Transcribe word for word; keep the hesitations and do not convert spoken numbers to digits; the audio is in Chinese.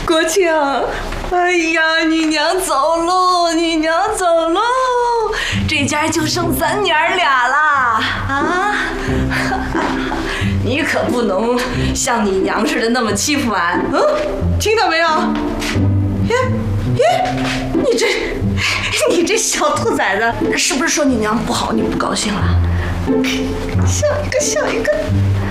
国庆，哎呀，你娘走喽，你娘走喽，这家就剩咱娘俩啦啊！你可不能像你娘似的那么欺负俺，嗯，听到没有？耶耶，你这你这小兔崽子，是不是说你娘不好，你不高兴了？笑一个，笑一个。